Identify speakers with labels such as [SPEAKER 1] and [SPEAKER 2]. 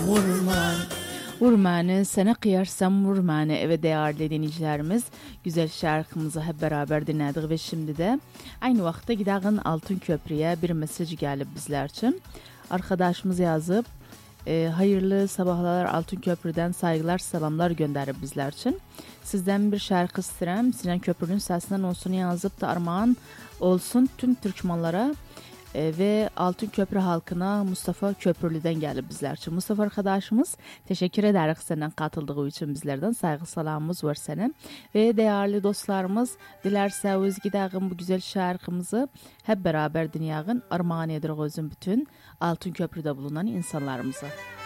[SPEAKER 1] Vurmanı, sana kıyarsam vurmanı. Evet değerli dinleyicilerimiz, güzel şarkımızı hep beraber dinledik ve şimdi de aynı vaxtda gidelim Altın Köprü'ye bir mesaj gelip bizler için. Arkadaşımız yazıp hayırlı sabahlar Altın Köprü'den saygılar selamlar gönderip bizler için. Sizden bir şarkı isterim. Sinan Köprü'nün sesinden olsun yazıp da armağan olsun tüm Türkmenlere. Ve Altın Köprü halkına Mustafa Köprülü'den gelip bizler için. Mustafa arkadaşımız teşekkür ederiz senden katıldığı için bizlerden saygı salamımız var senin. Ve değerli dostlarımız dilerseniz gidelim bu güzel şarkımızı hep beraber dinleyelim. Armağan edir özün bütün Altın Köprü'de bulunan insanlarımıza.